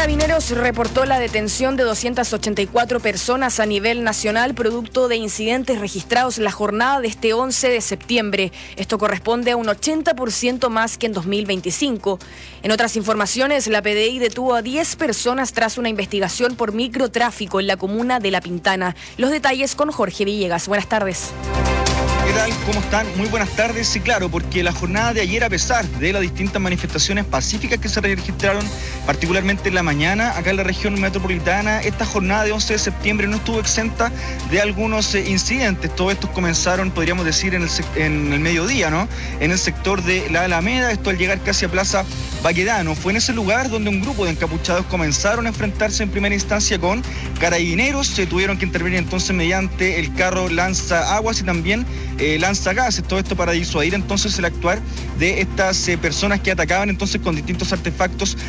Carabineros reportó la detención de 284 personas a nivel nacional producto de incidentes registrados la jornada de este 11 de septiembre. Esto corresponde a un 80% más que en 2025. En otras informaciones, la PDI detuvo a 10 personas tras una investigación por microtráfico en la comuna de La Pintana. Los detalles con Jorge Villegas. Buenas tardes. ¿Qué tal? ¿Cómo están? Muy buenas tardes. Sí, claro, porque la jornada de ayer, a pesar de las distintas manifestaciones pacíficas que se registraron, particularmente en la mañana, acá en la región metropolitana, esta jornada de 11 de septiembre no estuvo exenta de algunos incidentes. Todos estos comenzaron, podríamos decir, en el mediodía, ¿no? En el sector de la Alameda, esto al llegar casi a Plaza Baquedano. Fue en ese lugar donde un grupo de encapuchados comenzaron a enfrentarse en primera instancia con carabineros. Se tuvieron que intervenir entonces mediante el carro lanza aguas y también lanza gases, todo esto para disuadir entonces el actuar de estas personas que atacaban entonces con distintos artefactos